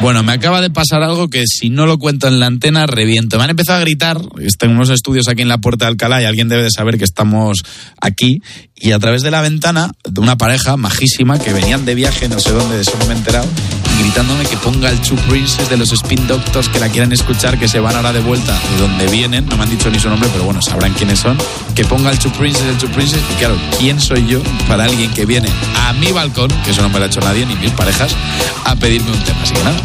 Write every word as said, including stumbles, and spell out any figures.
Bueno, me acaba de pasar algo que si no lo cuento en la antena, reviento. Me han empezado a gritar, en unos estudios aquí en la Puerta de Alcalá, y alguien debe de saber que estamos aquí, y a través de la ventana, de una pareja majísima que venían de viaje, no sé dónde, de eso no me he enterado, y gritándome que ponga el Two Princes de los Spin Doctors, que la quieran escuchar, que se van ahora de vuelta de donde vienen, no me han dicho ni su nombre, pero bueno, sabrán quiénes son, que ponga el Two Princes, el Two Princes, y claro, ¿quién soy yo para alguien que viene a mi balcón, que eso no me lo ha hecho nadie, ni mis parejas, a pedirme un tema? Así que nada,